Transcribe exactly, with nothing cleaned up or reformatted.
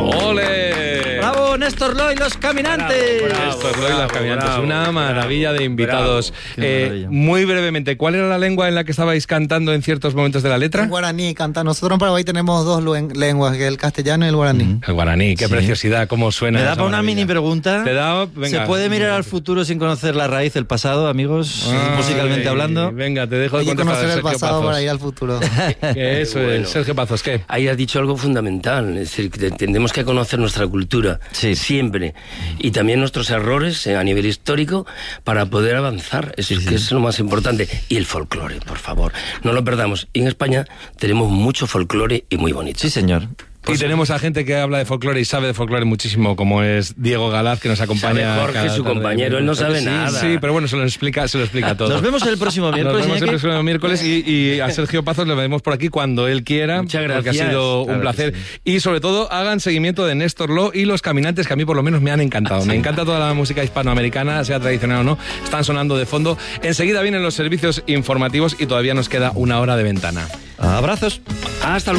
¡Ole! ¡Bravo, Néstor Loy, los caminantes! Bravo, bravo, Néstor Loy, los caminantes. bravo, Una maravilla de invitados. Eh, muy brevemente, ¿cuál era la lengua en la que estabais cantando en ciertos momentos de la letra? El guaraní canta. Nosotros en Paraguay tenemos dos lenguas, que es el castellano y el guaraní. Mm. El guaraní, qué sí. preciosidad, cómo suena. ¿Me da para una maravilla. mini pregunta? ¿Te da? Venga. ¿Se puede mirar al futuro sin conocer la raíz del pasado, amigos? Ay, musicalmente hablando. Venga, te dejo de Hay que contestar, conocer el Sergio pasado Pazos. para ir al futuro. Que eso Bueno. es, Sergio Pazos, ¿qué? Ahí has dicho algo fundamental, es decir, que tenemos que conocer nuestra cultura, sí. siempre, y también nuestros errores eh, a nivel histórico para poder avanzar, eso sí, es, sí. que es lo más importante. Y el folclore, por favor, no lo perdamos. Y en España tenemos mucho folclore y muy bonito. Sí, señor. Pues y tenemos a gente que habla de folclore y sabe de folclore muchísimo, como es Diego Galaz, que nos acompaña. Sabe Jorge, cada su tarde. compañero, él no sabe sí, nada. Sí, pero bueno, se lo explica, se lo explica todo. Nos vemos el próximo miércoles. Nos vemos el Iñaki. próximo miércoles y, y a Sergio Pazos le vemos por aquí cuando él quiera. Muchas Porque gracias. ha sido Claro un placer. sí. Y sobre todo, hagan seguimiento de Néstor Lo y Los Caminantes, que a mí por lo menos me han encantado. Ah, sí. Me encanta toda la música hispanoamericana, sea tradicional o no. Están sonando de fondo. Enseguida vienen los servicios informativos y todavía nos queda una hora de ventana. Abrazos. Hasta luego.